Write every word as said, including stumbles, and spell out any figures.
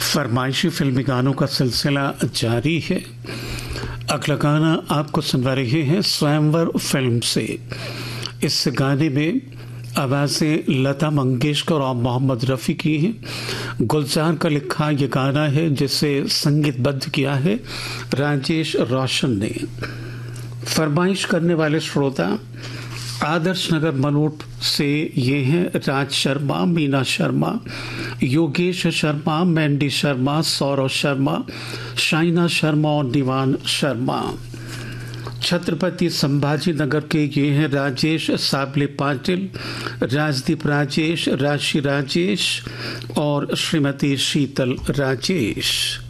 फरमाइशी फिल्मी गानों का सिलसिला जारी है। अगला गाना आपको सुनवा रहे हैं स्वयंवर फिल्म से। इस गाने में आवाज़ें लता मंगेशकर और मोहम्मद रफ़ी की हैं। गुलजार का लिखा ये गाना है जिसे संगीतबद्ध किया है राजेश रोशन ने। फरमाइश करने वाले श्रोता आदर्श नगर मनोट से ये हैं राज शर्मा, मीना शर्मा, योगेश शर्मा, मैंडी शर्मा, सौरव शर्मा, शाइना शर्मा और निवान शर्मा। छत्रपति संभाजी नगर के ये हैं राजेश साबले पाटिल, राजदीप राजेश, राशि राजेश और श्रीमती शीतल राजेश।